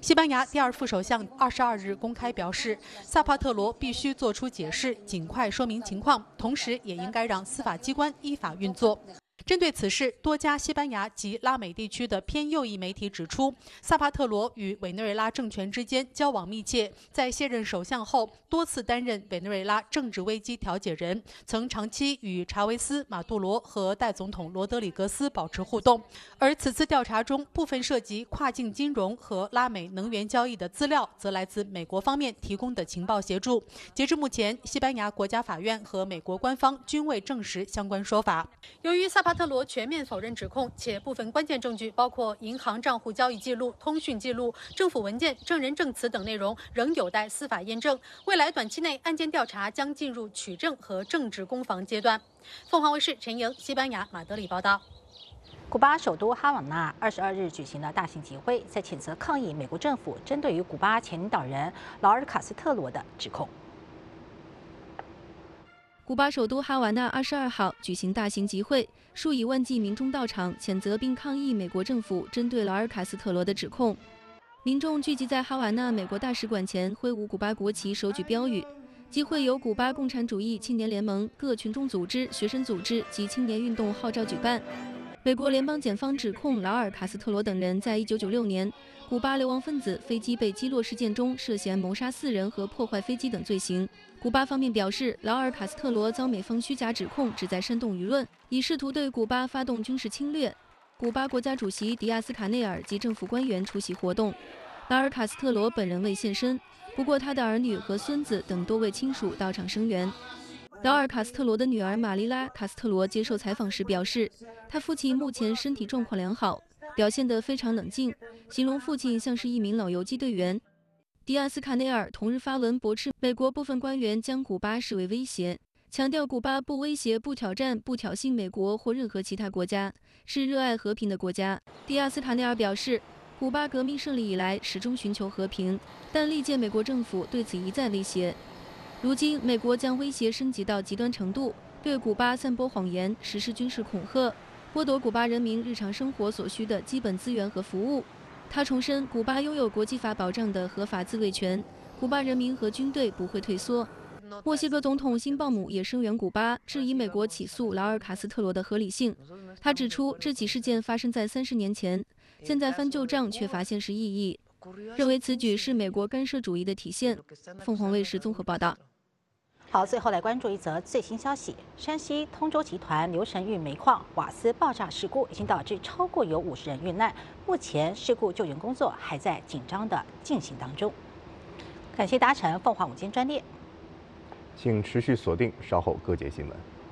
西班牙第二副首相22日公开表示，萨帕特罗必须做出解释，尽快说明情况，同时也应该让司法机关依法运作。针对此事，多家西班牙及拉美地区的偏右翼媒体指出，萨帕特罗与委内瑞拉政权之间交往密切，在卸任首相后多次担任委内瑞拉政治危机调解人，曾长期与查韦斯、马杜罗和代总统罗德里格斯保持互动。而此次调查中部分涉及跨境金融和拉美能源交易的资料，则来自美国方面提供的情报协助。截至目前，西班牙国家法院和美国官方均未证实相关说法。由于萨帕特罗全面否认指控，且部分关键证据包括银行账户交易记录、通讯记录、政府文件、证人证词等内容，仍有待司法验证。未来短期内，案件调查将进入取证和政治攻防阶段。凤凰卫视陈莹，西班牙马德里报道。 古巴首都哈瓦那22日举行了大型集会，在谴责抗议美国政府针对于古巴前领导人劳尔·卡斯特罗的指控。 古巴首都哈瓦那22号举行大型集会，数以万计民众到场，谴责并抗议美国政府针对劳尔·卡斯特罗的指控。民众聚集在哈瓦那美国大使馆前，挥舞古巴国旗，手举标语。集会由古巴共产主义青年联盟、各群众组织、学生组织及青年运动号召举办。美国联邦检方指控劳尔·卡斯特罗等人在1996年古巴流亡分子飞机被击落事件中涉嫌谋杀4人和破坏飞机等罪行。古巴方面表示，劳尔·卡斯特罗遭美方虚假指控，旨在煽动舆论，以试图对古巴发动军事侵略。古巴国家主席迪亚斯卡内尔及政府官员出席活动，劳尔·卡斯特罗本人未现身，不过他的儿女和孙子等多位亲属到场声援。劳尔·卡斯特罗的女儿玛丽拉·卡斯特罗接受采访时表示，他父亲目前身体状况良好，表现得非常冷静，形容父亲像是一名老游击队员。迪亚斯卡内尔同日发文驳斥美国部分官员将古巴视为威胁，强调古巴不威胁、不挑战、不挑衅美国或任何其他国家，是热爱和平的国家。迪亚斯卡内尔表示，古巴革命胜利以来始终寻求和平，但历届美国政府对此一再威胁。如今，美国将威胁升级到极端程度，对古巴散播谎言，实施军事恐吓，剥夺古巴人民日常生活所需的基本资源和服务。他重申，古巴拥有国际法保障的合法自卫权，古巴人民和军队不会退缩。墨西哥总统辛鲍姆也声援古巴，质疑美国起诉劳尔·卡斯特罗的合理性。他指出，这起事件发生在30年前，现在翻旧账却乏现实意义，认为此举是美国干涉主义的体现。凤凰卫视综合报道。 好，最后来关注一则最新消息：山西通州集团刘神玉煤矿瓦斯爆炸事故已经导致超过有50人遇难，目前事故救援工作还在紧张的进行当中。感谢搭乘凤凰午间专列， 请持续锁定稍后各界新闻。